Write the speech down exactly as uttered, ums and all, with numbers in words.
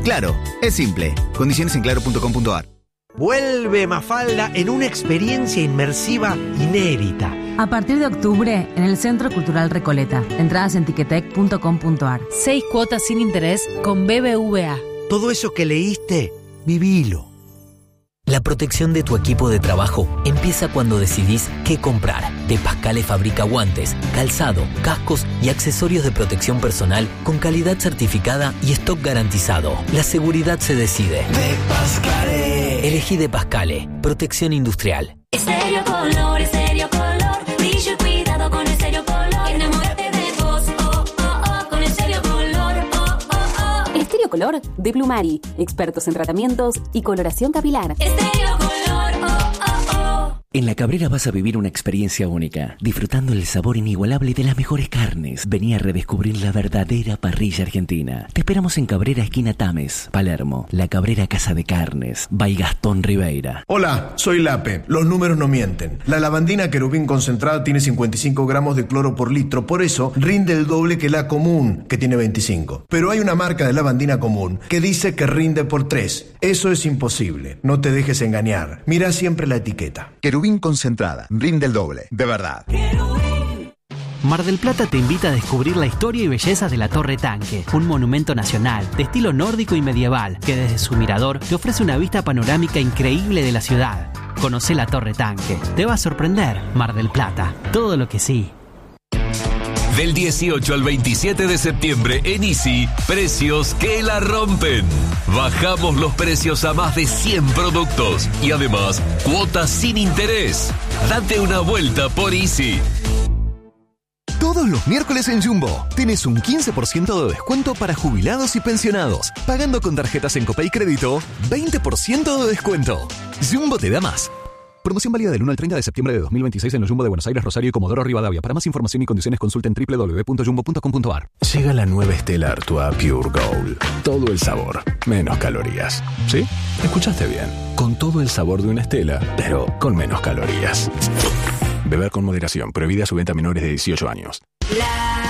Claro, es simple. Condiciones en claro punto com punto a r. Vuelve Mafalda en una experiencia inmersiva inédita. A partir de octubre, en el Centro Cultural Recoleta. Entradas en tiquetec punto com punto a r. Seis cuotas sin interés con B B V A. Todo eso que leíste, vivilo. La protección de tu equipo de trabajo empieza cuando decidís qué comprar. De Pascale fabrica guantes, calzado, cascos y accesorios de protección personal con calidad certificada y stock garantizado. La seguridad se decide. De Pascale. Elegí De Pascale. Protección industrial. Estéreo Color, Estéreo Color. Brillo y cuidado con Estéreo Color. Enamórate de vos, oh, oh, oh, con Estéreo Color, oh, oh, oh. Estéreo Color de Plumari. Expertos en tratamientos y coloración capilar. Estéreo Color, oh, oh, oh. En La Cabrera vas a vivir una experiencia única, disfrutando el sabor inigualable de las mejores carnes. Vení a redescubrir la verdadera parrilla argentina. Te esperamos en Cabrera, esquina Tames, Palermo. La Cabrera Casa de Carnes, by Gastón Ribeira. Hola, soy Lape. Los números no mienten. La lavandina querubín concentrada tiene cincuenta y cinco gramos de cloro por litro, por eso rinde el doble que la común, que tiene veinticinco. Pero hay una marca de lavandina común que dice que rinde por tres. Eso es imposible. No te dejes engañar. Mira siempre la etiqueta. Querubín concentrada, rinde el doble, de verdad. Mar del Plata te invita a descubrir la historia y belleza de la Torre Tanque, un monumento nacional de estilo nórdico y medieval que desde su mirador te ofrece una vista panorámica increíble de la ciudad. Conocé la Torre Tanque, te va a sorprender. Mar del Plata, todo lo que sí. Del dieciocho al veintisiete de septiembre en Easy, precios que la rompen. Bajamos los precios a más de cien productos y además cuotas sin interés. Date una vuelta por Easy. Todos los miércoles en Jumbo tenés un quince por ciento de descuento para jubilados y pensionados. Pagando con tarjetas en Copay Crédito, veinte por ciento de descuento. Jumbo te da más. Promoción válida del uno al treinta de septiembre de dos mil veintiséis en los Jumbo de Buenos Aires, Rosario y Comodoro Rivadavia. Para más información y condiciones consulten doble u doble u doble u punto jumbo punto com punto a r. Llega la nueva Stella Artois Pure Gold. Todo el sabor, menos calorías. ¿Sí? Escuchaste bien. Con todo el sabor de una Stella, pero con menos calorías. Beber con moderación. Prohibida su venta a menores de dieciocho años. La